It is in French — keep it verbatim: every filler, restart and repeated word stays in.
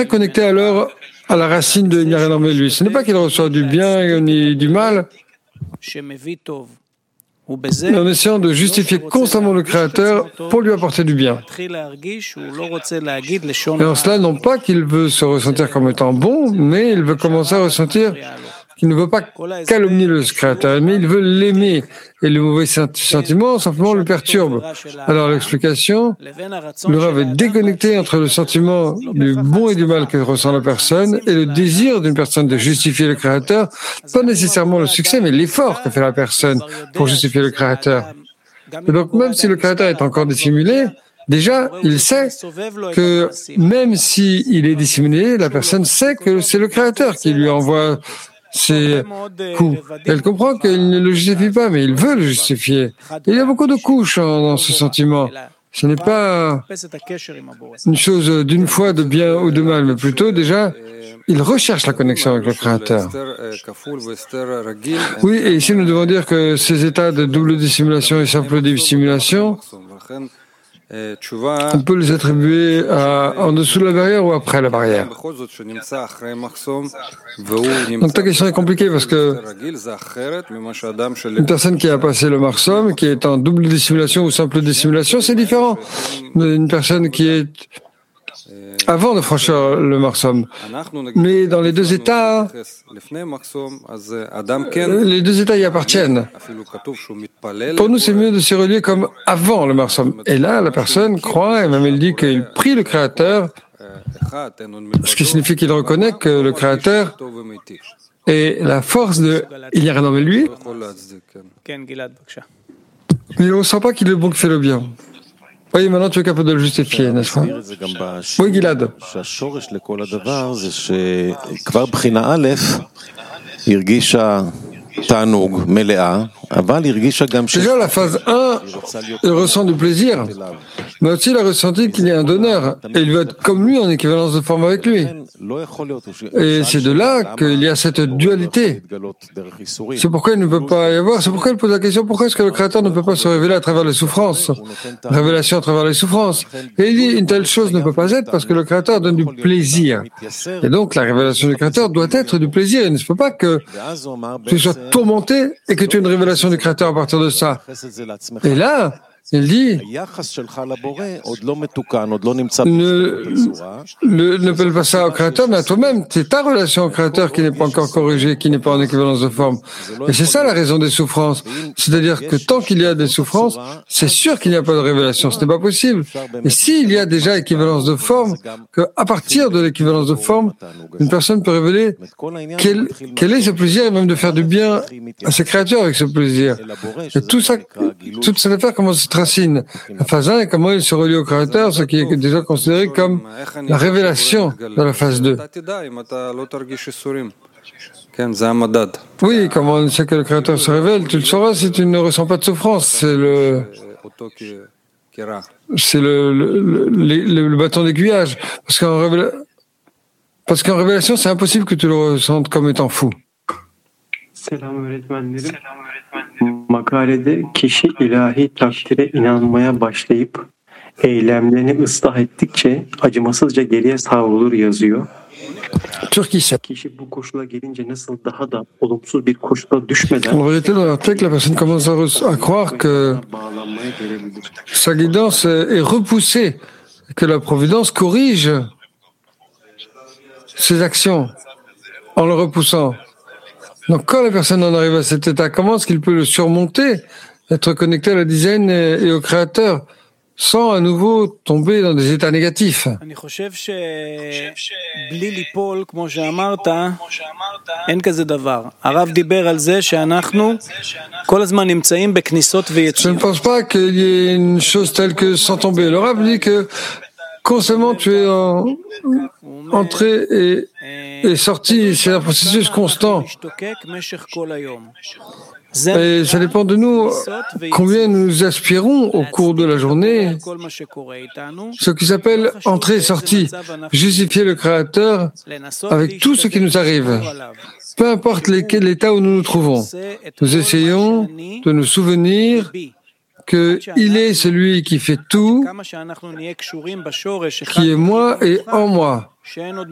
très connecté alors à la racine de il n'y a rien en lui. Ce n'est pas qu'il reçoit du bien ni du mal, mais en essayant de justifier constamment le Créateur pour lui apporter du bien. Et en cela, non pas qu'il veut se ressentir comme étant bon, mais il veut commencer à ressentir qu'il ne veut pas calomnier le Créateur, mais il veut l'aimer. Et le mauvais sentiment, simplement, le perturbe. Alors l'explication, le Rav est déconnecté entre le sentiment du bon et du mal que ressent la personne et le désir d'une personne de justifier le Créateur, pas nécessairement le succès, mais l'effort que fait la personne pour justifier le Créateur. Et donc, même si le Créateur est encore dissimulé, déjà, il sait que même s'il est dissimulé, la personne sait que c'est le Créateur qui lui envoie ces coups. Elle comprend qu'il ne le justifie pas, mais il veut le justifier. Et il y a beaucoup de couches dans ce sentiment. Ce n'est pas une chose d'une fois de bien ou de mal, mais plutôt déjà, il recherche la connexion avec le Créateur. Oui, et ici nous devons dire que ces états de double dissimulation et simple dissimulation, on peut les attribuer à, en dessous de la barrière ou après la barrière. Donc ta question est compliquée parce que une personne qui a passé le marsum, qui est en double dissimulation ou simple dissimulation, c'est différent d'une personne qui est avant de franchir le marsum. Mais dans les deux états, les deux états y appartiennent. Pour nous, c'est mieux de se relier comme avant le marsum. Et là, la personne croit, et même elle dit qu'il prie le Créateur, ce qui signifie qu'il reconnaît que le Créateur est la force de « il n'y a rien en lui ». Mais on ne sent pas qu'il est bon qui fait le bien. Oui, maintenant tu es capable de le justifier, n'est-ce pas? Oui, Gilad. Déjà, la phase un, il ressent du plaisir, mais aussi il a ressenti qu'il y a un donneur, et il veut être comme lui en équivalence de forme avec lui. Et c'est de là qu'il y a cette dualité. C'est pourquoi il ne peut pas y avoir, c'est pourquoi il pose la question, pourquoi est-ce que le Créateur ne peut pas se révéler à travers les souffrances? Révélation à travers les souffrances. Et il dit, une telle chose ne peut pas être parce que le Créateur donne du plaisir. Et donc, la révélation du Créateur doit être du plaisir. Il ne se peut pas que tu sois tourmenté et que tu aies une révélation du Créateur à partir de ça. Et là, il dit, ne, ne, ne pèle pas ça au Créateur, mais à toi-même. C'est ta relation au Créateur qui n'est pas encore corrigée, qui n'est pas en équivalence de forme. Et c'est ça la raison des souffrances. C'est-à-dire que tant qu'il y a des souffrances, c'est sûr qu'il n'y a pas de révélation. Ce n'est pas possible. Et s'il y a déjà équivalence de forme, qu'à partir de l'équivalence de forme, une personne peut révéler quel, quel est ce plaisir et même de faire du bien à ses créatures avec ce plaisir. Et tout ça, toute cette affaire commence à se racine. La phase un est comment il se relie au Créateur, ce qui est déjà considéré comme la révélation de la phase deux. Oui, comment on sait que le Créateur se révèle? Tu le sauras si tu ne ressens pas de souffrance. C'est le, c'est le, le, le, le, le bâton d'aiguillage. Parce qu'en révéla... Parce qu'en révélation, c'est impossible que tu le ressentes comme étant fou. Selam öğretmenlerim. Makalede kişi ilahi takdire inanmaya başlayıp eylemlerini ıslah ettikçe acımasızca geriye savrulur yazıyor. Kişi bu koşula gelince nasıl daha da olumsuz bir koşula düşmeden en vérité, dans l'article, la personne commence à, à croire que sa guidance est repoussée, que la providence corrige ses actions en le repoussant. Donc, quand la personne en arrive à cet état, comment est-ce qu'il peut le surmonter, être connecté à la dizaine et, et au Créateur, sans à nouveau tomber dans des états négatifs? Je ne pense pas qu'il y ait une chose telle que sans tomber. Le Rav dit que constamment tu es en entrée et, et sortie, c'est un processus constant. Et ça dépend de nous combien nous aspirons au cours de la journée, ce qui s'appelle entrée et sortie, justifier le Créateur avec tout ce qui nous arrive. Peu importe l'état où nous nous trouvons, nous essayons de nous souvenir qu'il est celui qui fait tout, qui est moi et en moi.